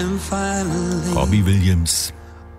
Robbie Williams.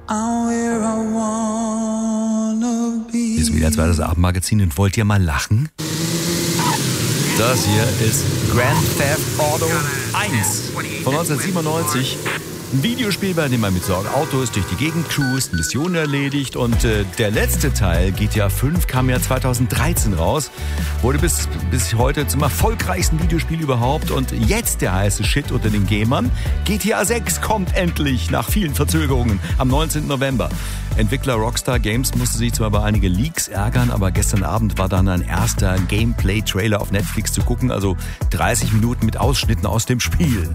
Ist wieder zweites Abendmagazin und wollt ihr mal lachen? Das hier ist Grand Theft Auto 1 von 1997. Ein Videospiel, bei dem man mit so Autos durch die Gegend cruist, Missionen erledigt und der letzte Teil, GTA 5, kam ja 2013 raus, wurde bis heute zum erfolgreichsten Videospiel überhaupt und jetzt der heiße Shit unter den Gamern. GTA 6 kommt endlich nach vielen Verzögerungen am 19. November. Entwickler Rockstar Games musste sich zwar bei einigen Leaks ärgern, aber gestern Abend war dann ein erster Gameplay-Trailer auf Netflix zu gucken, also 30 Minuten mit Ausschnitten aus dem Spiel.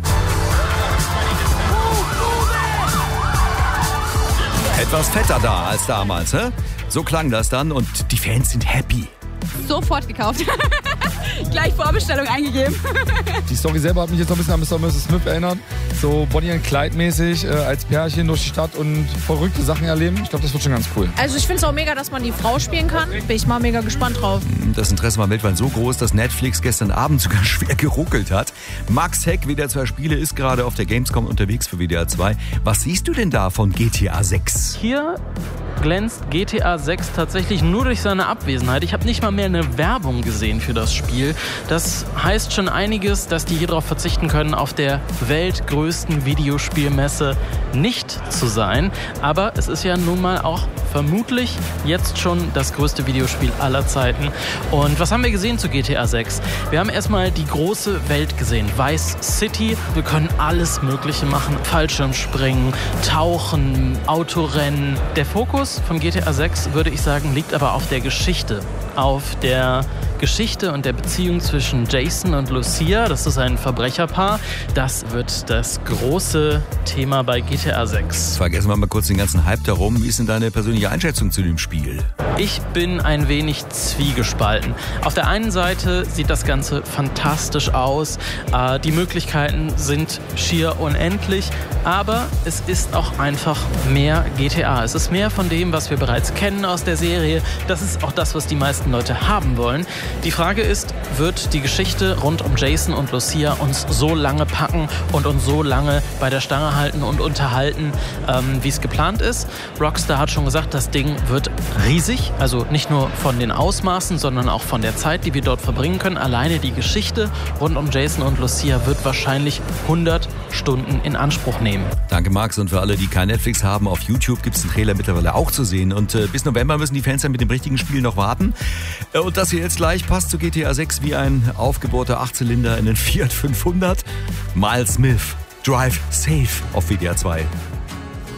Etwas fetter da als damals, hä? So klang das dann und die Fans sind happy. Sofort gekauft. Gleich Vorbestellung eingegeben. Die Story selber hat mich jetzt noch ein bisschen an Mr. Mrs. Smith erinnert. So Bonnie and Clyde mäßig als Pärchen durch die Stadt und verrückte Sachen erleben. Ich glaube, das wird schon ganz cool. Also ich finde es auch mega, dass man die Frau spielen kann. Bin ich mal mega gespannt drauf. Das Interesse war weltweit so groß, dass Netflix gestern Abend sogar schwer geruckelt hat. Max Heck, WDR 2 Spiele, ist gerade auf der Gamescom unterwegs für WDR 2. Was siehst du denn da von GTA 6? Hier glänzt GTA 6 tatsächlich nur durch seine Abwesenheit. Ich habe nicht mal mehr eine Werbung gesehen für das Spiel. Das heißt schon einiges, dass die hier darauf verzichten können, auf der weltgrößten Videospielmesse nicht zu sein. Aber es ist ja nun mal auch vermutlich jetzt schon das größte Videospiel aller Zeiten. Und was haben wir gesehen zu GTA 6? Wir haben erstmal die große Welt gesehen. Vice City. Wir können alles Mögliche machen. Fallschirmspringen, Tauchen, Autorennen. Der Fokus von GTA 6, würde ich sagen, liegt aber auf der Geschichte. Auf der Geschichte und der Beziehung zwischen Jason und Lucia. Das ist ein Verbrecherpaar. Das wird das große Thema bei GTA 6. Vergessen wir mal kurz den ganzen Hype darum. Wie ist denn deine persönliche Einschätzung zu dem Spiel? Ich bin ein wenig zwiegespalten. Auf der einen Seite sieht das Ganze fantastisch aus. Die Möglichkeiten sind schier unendlich. Aber es ist auch einfach mehr GTA. Es ist mehr von dem, was wir bereits kennen aus der Serie. Das ist auch das, was die meisten Leute haben wollen. Die Frage ist, wird die Geschichte rund um Jason und Lucia uns so lange packen und uns so lange bei der Stange halten und unterhalten, wie es geplant ist? Rockstar hat schon gesagt, das Ding wird riesig. Also nicht nur von den Ausmaßen, sondern auch von der Zeit, die wir dort verbringen können. Alleine die Geschichte rund um Jason und Lucia wird wahrscheinlich 100 Stunden in Anspruch nehmen. Danke, Max. Und für alle, die kein Netflix haben, auf YouTube gibt es den Trailer mittlerweile auch zu sehen. Und bis November müssen die Fans dann mit dem richtigen Spiel noch warten. Und das hier jetzt gleich passt zu GTA 6 wie ein aufgebohrter 8-Zylinder in den Fiat 500. Miles Smith, Drive Safe auf WDR 2.